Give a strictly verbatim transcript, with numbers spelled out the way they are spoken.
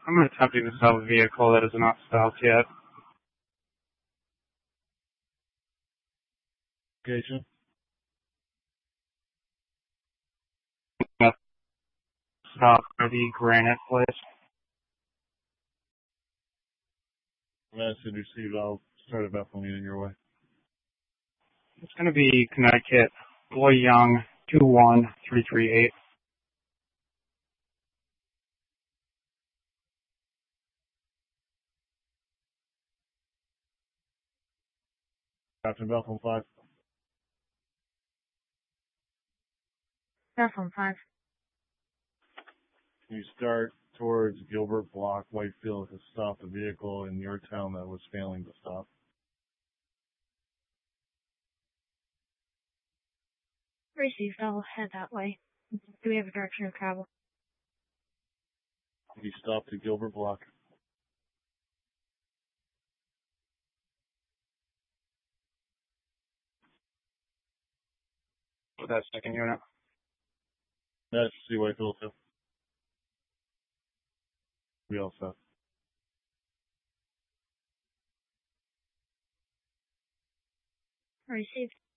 I'm attempting to stop a vehicle that is not stopped yet. Location? Stop for the Granite Place. Message received. I'll start it back on you in your way. It's going to be Connecticut, Boy Young, two one three three eight. Captain Bethel five. Bethel five. Can you start towards Gilbert Block, Whitefield, to stop the vehicle in your town that was failing to stop? Received. I'll head that way. Do we have a direction of travel? Can you stop to Gilbert Block? For that second unit. That's see Whitefield too. We all set. Received.